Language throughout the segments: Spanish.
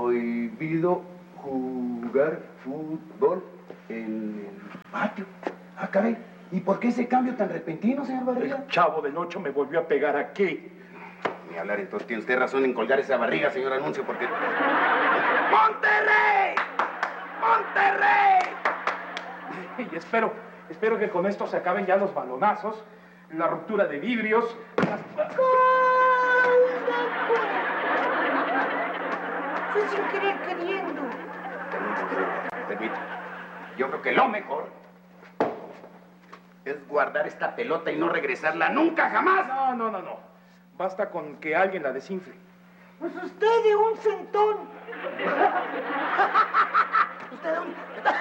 prohibido jugar fútbol en el patio. Ah, caray. ¿Y por qué ese cambio tan repentino, señor Barriga? El Chavo del 8 me volvió a pegar aquí. Ni hablar, entonces tiene usted razón en colgar esa barriga, señor Anuncio, porque... ¡Monterrey! ¡Monterrey! Y espero que con esto se acaben ya los balonazos, la ruptura de vidrios, las... Fue sin querer queriendo. Permítame. Yo creo que lo mejor es guardar esta pelota y no regresarla nunca, jamás. No. Basta con que alguien la desinfle. Pues usted de un centón. Usted de un...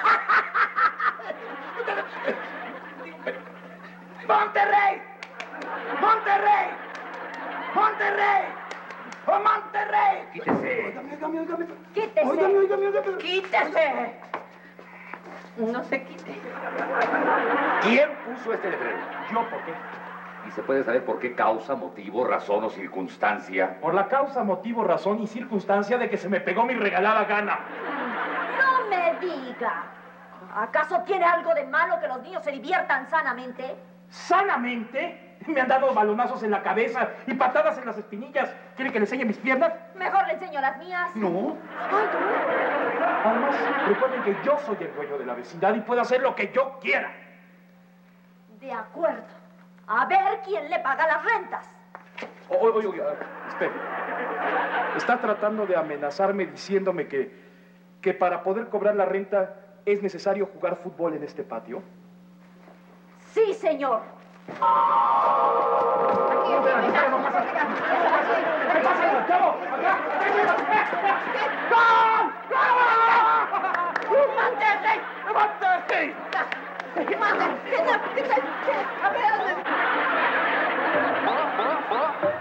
¡Monterrey! ¡Monterrey! ¡Monterrey! ¡Oh, Monterrey! Quítese. Óigame. Quítese. Óigame. Quítese. No se quite. ¿Quién puso este letrero? ¿Yo por qué? ¿Y se puede saber por qué causa, motivo, razón o circunstancia? Por la causa, motivo, razón y circunstancia de que se me pegó mi regalada gana. No me diga. ¿Acaso tiene algo de malo que los niños se diviertan sanamente? ¿Sanamente? Me han dado balonazos en la cabeza y patadas en las espinillas. ¿Quiere que le enseñe mis piernas? Mejor le enseño las mías. No. Ay, no. Además, recuerden que yo soy el dueño de la vecindad y puedo hacer lo que yo quiera. De acuerdo. A ver quién le paga las rentas. Oye, espere. Está tratando de amenazarme diciéndome que para poder cobrar la renta es necesario jugar fútbol en este patio. Sí, señor. ¿Qué pasa, Chavo? ¡Monterrey! ¡Monterrey! ¡Monterrey! A ver.